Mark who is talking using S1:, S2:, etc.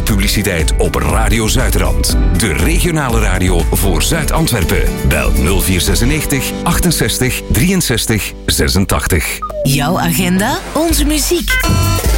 S1: publiciteit op Radio Zuidrand. De regionale radio voor Zuid-Antwerpen. Bel 0496 68 63 86.
S2: Jouw agenda, onze muziek.